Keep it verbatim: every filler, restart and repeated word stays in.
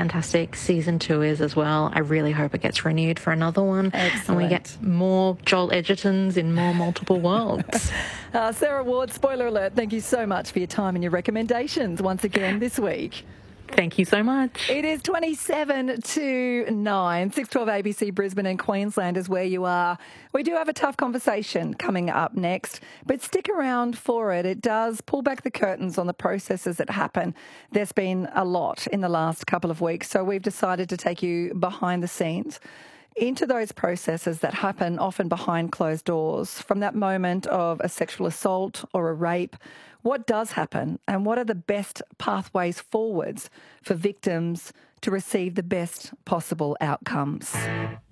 fantastic season two is as well. I really hope it gets renewed for another one. Excellent. And we get more Joel Edgertons in more multiple worlds. uh, Sarah Ward, spoiler alert, thank you so much for your time and your recommendations once again this week. Thank you so much. It is twenty-seven to nine. six twelve A B C Brisbane and Queensland is where you are. We do have a tough conversation coming up next, but stick around for it. It does pull back the curtains on the processes that happen. There's been a lot in the last couple of weeks, so we've decided to take you behind the scenes into those processes that happen often behind closed doors. From that moment of a sexual assault or a rape, what does happen and what are the best pathways forwards for victims to receive the best possible outcomes?